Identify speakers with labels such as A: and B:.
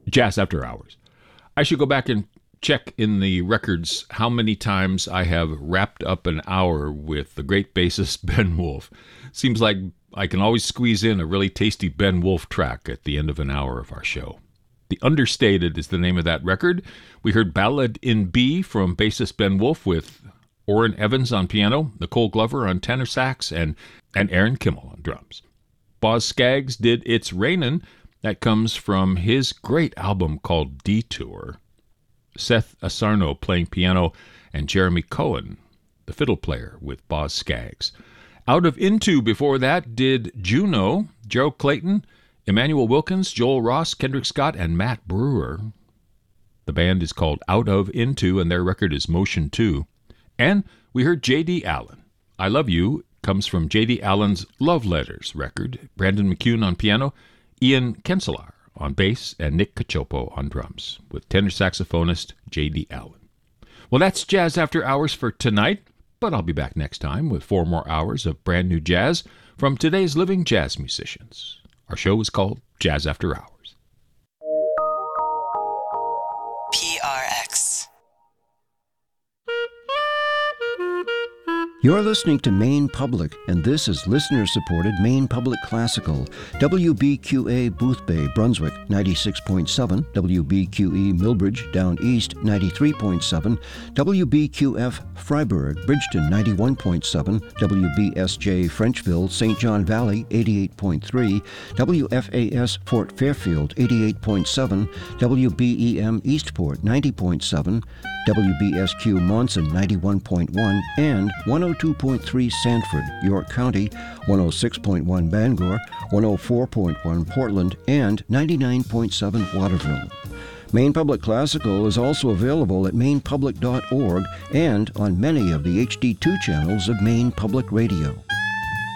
A: Jazz After Hours. I should go back and check in the records how many times I have wrapped up an hour with the great bassist Ben Wolf. Seems like I can always squeeze in a really tasty Ben Wolf track at the end of an hour of our show. The Understated is the name of that record. We heard Ballad in B from bassist Ben Wolf with Orrin Evans on piano, Nicole Glover on tenor sax, and Aaron Kimmel on drums. Boz Scaggs did It's Rainin'. That comes from his great album called Detour. Seth Asarno playing piano, and Jeremy Cohen, the fiddle player, with Boz Scaggs. Out of Into before that did Juno, Joe Clayton, Emmanuel Wilkins, Joel Ross, Kendrick Scott, and Matt Brewer. The band is called Out of Into, and their record is Motion 2. And we heard J.D. Allen. I Love You comes from J.D. Allen's Love Letters record. Brandon McCune on piano, Ian Kenselar on bass, and Nick Cacioppo on drums, with tenor saxophonist J.D. Allen. Well, that's Jazz After Hours for tonight, but I'll be back next time with 4 more hours of brand new jazz from today's living jazz musicians. Our show is called Jazz After Hours.
B: PRX.
C: You're listening to Maine Public, and this is listener-supported Maine Public Classical. WBQA Boothbay, Brunswick, 96.7. WBQE Millbridge, Down East, 93.7. WBQF Freiburg, Bridgeton, 91.7. WBSJ Frenchville, St. John Valley, 88.3. WFAS Fort Fairfield, 88.7. WBEM Eastport, 90.7. WBSQ Monson, 91.1, and 102.3 Sanford, York County, 106.1 Bangor, 104.1 Portland, and 99.7 Waterville. Maine Public Classical is also available at mainepublic.org and on many of the HD2 channels of Maine Public Radio.